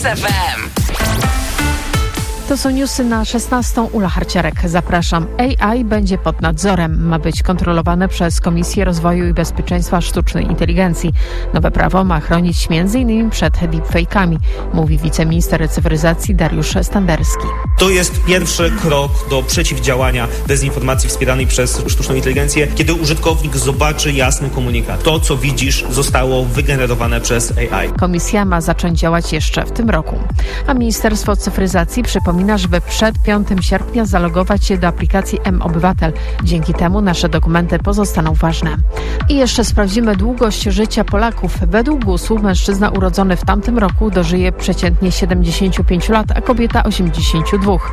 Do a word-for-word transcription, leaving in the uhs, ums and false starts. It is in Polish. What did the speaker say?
F M. To są newsy na szesnastą. Ula Harciarek. Zapraszam. A I będzie pod nadzorem. Ma być kontrolowane przez Komisję Rozwoju i Bezpieczeństwa Sztucznej Inteligencji. Nowe prawo ma chronić między innymi przed deepfake'ami, mówi wiceminister cyfryzacji Dariusz Standerski. To jest pierwszy krok do przeciwdziałania dezinformacji wspieranej przez sztuczną inteligencję, kiedy użytkownik zobaczy jasny komunikat. To, co widzisz, zostało wygenerowane przez A I. Komisja ma zacząć działać jeszcze w tym roku. A Ministerstwo Cyfryzacji przypomina, żeby przed piątego sierpnia zalogować się do aplikacji M-Obywatel. Dzięki temu nasze dokumenty pozostaną ważne. I jeszcze sprawdzimy długość życia Polaków. Według gusu mężczyzna urodzony w tamtym roku dożyje przeciętnie siedemdziesiąt pięć lat, a kobieta osiemdziesiąt dwa.